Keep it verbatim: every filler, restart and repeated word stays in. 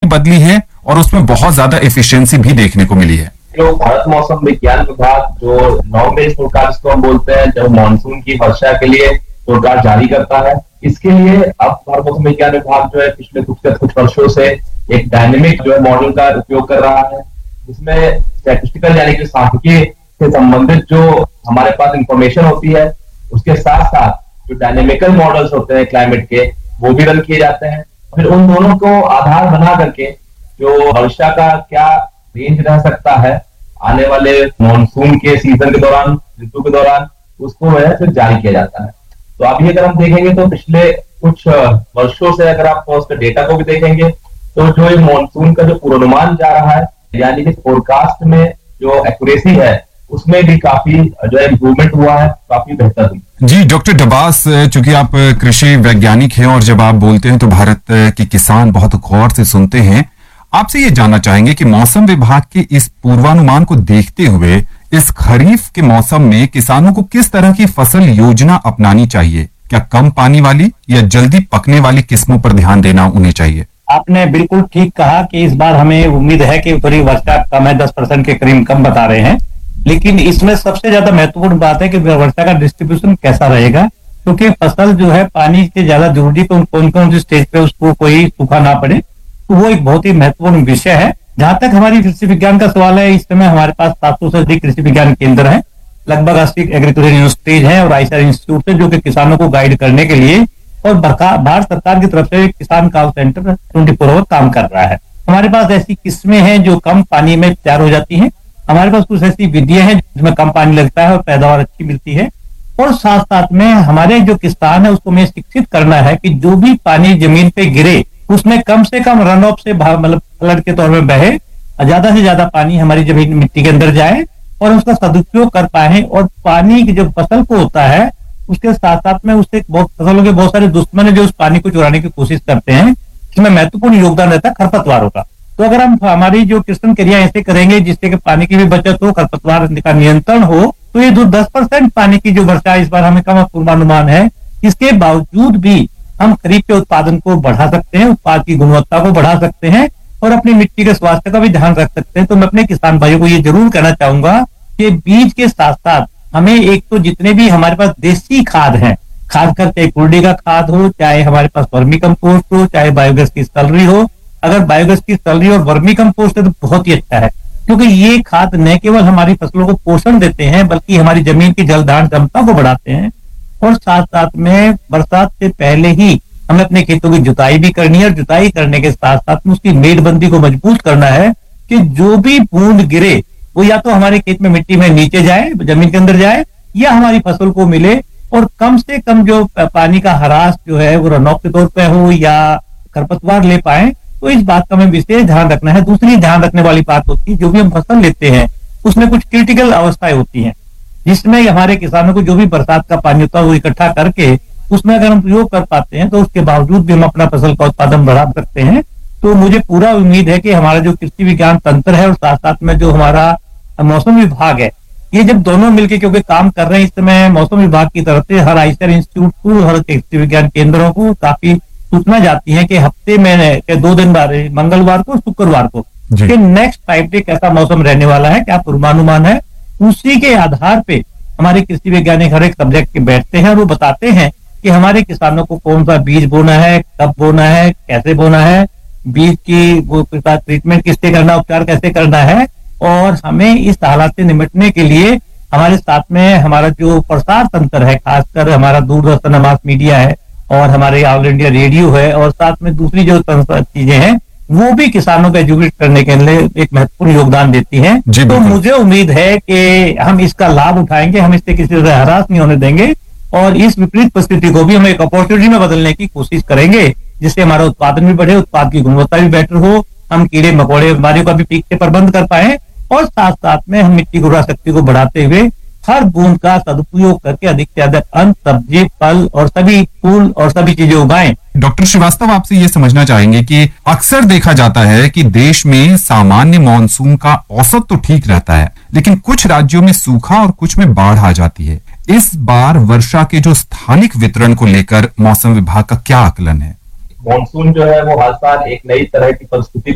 बदली है और उसमें बहुत ज्यादा एफिशिएंसी भी देखने को मिली है। जो भारत मौसम विज्ञान विभाग जो नॉर्थ ईस्ट फोरकास्ट को हम बोलते हैं, जो मानसून की वर्षा के लिए फोरकास्ट जारी करता है, इसके लिए अब भारत मौसम विज्ञान विभाग जो है पिछले कुछ कुछ वर्षों से एक डायनेमिक जो है मॉडल का उपयोग कर रहा है, जिसमें स्टैटिस्टिकल यानी कि सांख्यिकी से संबंधित जो हमारे पास इंफॉर्मेशन होती है, उसके साथ साथ जो डायनेमिकल मॉडल्स होते हैं क्लाइमेट के, वो भी रन किए जाते हैं। फिर उन दोनों को आधार बना करके जो वर्षा का क्या रेंज रह सकता है आने वाले मॉनसून के सीजन के दौरान, ऋतु के दौरान, उसको है फिर जारी किया जाता है। तो अभी अगर हम देखेंगे तो पिछले कुछ वर्षों से अगर आप उसके डेटा को भी देखेंगे तो जो ये मॉनसून का जो पूर्वानुमान जा रहा है, यानी कि फोरकास्ट में जो एक्यूरेसी है, उसमें भी काफी जो है इम्प्रूवमेंट हुआ है, काफी बेहतर हुई। जी डॉक्टर डबास, चूंकि आप कृषि वैज्ञानिक हैं और जब आप बोलते हैं तो भारत के किसान बहुत गौर से सुनते हैं, आपसे ये जानना चाहेंगे कि मौसम विभाग के इस पूर्वानुमान को देखते हुए इस खरीफ के मौसम में किसानों को किस तरह की फसल योजना अपनानी चाहिए? क्या कम पानी वाली या जल्दी पकने वाली किस्मों पर ध्यान देना उन्हें चाहिए? आपने बिल्कुल ठीक कहा कि इस बार हमें उम्मीद है कि थोड़ी वर्षा कम है, दस परसेंट के करीब कम बता रहे हैं, लेकिन इसमें सबसे ज्यादा महत्वपूर्ण बात है कि वर्षा का डिस्ट्रीब्यूशन कैसा रहेगा, क्योंकि फसल जो है पानी से ज्यादा जरूरी, तो कौन कौन सी स्टेज पे उसको कोई सूखा ना पड़े, तो वो एक बहुत ही महत्वपूर्ण विषय है। जहां तक हमारी कृषि विज्ञान का सवाल है, इस समय हमारे पास सात सौ से अधिक कृषि विज्ञान केंद्र हैं, लगभग अस्सी एग्रीकल्चर यूनिवर्सिटीज हैं और आईसीआर इंस्टीट्यूट है, जो कि किसानों को गाइड करने के लिए और भारत सरकार की तरफ से किसान call centre twenty four hour काम कर रहा है। हमारे पास ऐसी किस्में हैं जो कम पानी में तैयार हो जाती हैं, हमारे पास कुछ ऐसी विधियां हैं जिसमें कम पानी लगता है और पैदावार अच्छी मिलती है, और साथ साथ में हमारे जो किसान है उसको हमें शिक्षित करना है कि जो भी पानी जमीन पे गिरे उसमें कम से कम रन ऑफ से मतलब फ्लड के तौर में बहे, ज्यादा से ज्यादा पानी हमारी जमीन मिट्टी के अंदर जाए और उसका सदुपयोग कर पाए। और पानी की जो फसल को होता है उसके साथ साथ में उससे बहुत फसलों के बहुत सारे दुश्मन है जो उस पानी को चुराने की कोशिश करते हैं, इसमें महत्वपूर्ण योगदान रहता है खरपतवारों का। तो अगर हम हमारी जो कृषि क्रिया ऐसे करेंगे जिससे कि पानी की भी बचत हो, खरपतवार का नियंत्रण हो, तो ये जो दस परसेंट पानी की जो वर्षा इस बार हमें कम पूर्वानुमान है, इसके बावजूद भी हम खरीफ के उत्पादन को बढ़ा सकते हैं, उत्पाद की गुणवत्ता को बढ़ा सकते हैं और अपनी मिट्टी के स्वास्थ्य का भी ध्यान रख सकते हैं। तो मैं अपने किसान भाइयों को ये जरूर कहना चाहूंगा कि बीज के साथ साथ हमें एक तो जितने भी हमारे पास देसी खाद हैं, खासकर चाहे कुल्डी का खाद हो, चाहे हमारे पास वर्मी कंपोस्ट हो, चाहे बायोगैस की सैलरी हो, अगर बायोगैस की सैलरी और वर्मी कंपोस्ट है तो बहुत ही अच्छा है, क्योंकि ये खाद न केवल हमारी फसलों को पोषण देते हैं बल्कि हमारी जमीन की जलधारण क्षमता को बढ़ाते हैं। और साथ साथ में बरसात से पहले ही हमें अपने खेतों की जुताई भी करनी है और जुताई करने के साथ साथ में उसकी मेड़बंदी को मजबूत करना है कि जो भी बूंद गिरे वो या तो हमारे खेत में मिट्टी में नीचे जाए, जमीन के अंदर जाए, या हमारी फसल को मिले और कम से कम जो पानी का हरास जो है वो रन ऑफ के तौर पर हो या खरपतवार ले पाए। तो इस बात का हमें विशेष ध्यान रखना है। दूसरी ध्यान रखने वाली बात होती है, जो भी हम फसल लेते हैं उसमें कुछ क्रिटिकल अवस्थाएं होती हैं, जिसमें हमारे किसानों को जो भी बरसात का पानी होता है वो इकट्ठा करके उसमें अगर हम प्रयोग कर पाते हैं तो उसके बावजूद भी हम अपना फसल का उत्पादन बढ़ा सकते हैं। तो मुझे पूरा उम्मीद है कि हमारा जो कृषि विज्ञान तंत्र है और साथ साथ में जो हमारा मौसम विभाग है, ये जब दोनों मिलकर क्योंकि काम कर रहे हैं, इस समय मौसम विभाग की तरफ से हर आईसीआर इंस्टीट्यूट को, हर कृषि विज्ञान केंद्रों को काफी सूचना जाती है कि हफ्ते में के दो दिन बार, मंगलवार को, शुक्रवार को, कि नेक्स्ट फाइव डे कैसा मौसम रहने वाला है, क्या पूर्वानुमान है। उसी के आधार पे हमारे कृषि वैज्ञानिक हर एक सब्जेक्ट के बैठते हैं और वो बताते हैं कि हमारे किसानों को कौन सा बीज बोना है, कब बोना है, कैसे बोना है, बीज की वो ट्रीटमेंट किससे करना, उपचार कैसे करना है। और हमें इस हालात से निपटने के लिए हमारे साथ में हमारा जो प्रसार तंत्र है, खासकर हमारा दूरदर्शन मास मीडिया है और हमारे ऑल इंडिया रेडियो है और साथ में दूसरी जो चीजें हैं वो भी किसानों को एजुकेट करने के लिए एक महत्वपूर्ण योगदान देती हैं। तो मुझे उम्मीद है कि हम इसका लाभ उठाएंगे, हम इससे किसी तरह हरास नहीं होने देंगे और इस विपरीत परिस्थिति को भी हम एक अपॉर्चुनिटी में बदलने की कोशिश करेंगे, जिससे हमारा उत्पादन भी बढ़े, उत्पाद की गुणवत्ता भी बेहतर हो, हम कीड़े मकोड़े बीमारियों का भी पीक से प्रबंध कर पाए और साथ साथ में हम मिट्टी की उर्वरा शक्ति को बढ़ाते हुए हर बूंद का सदुपयोग करके अधिक से अधिक अन्न, सब्जी, फल और सभी फूल और सभी चीजें उगाएं। डॉक्टर श्रीवास्तव, आपसे ये समझना चाहेंगे कि अक्सर देखा जाता है कि देश में सामान्य मानसून का औसत तो ठीक रहता है, लेकिन कुछ राज्यों में सूखा और कुछ में बाढ़ आ जाती है। इस बार वर्षा के जो स्थानिक वितरण को लेकर मौसम विभाग का क्या आकलन है? मानसून जो है वो हर साल एक नई तरह की परिस्थिति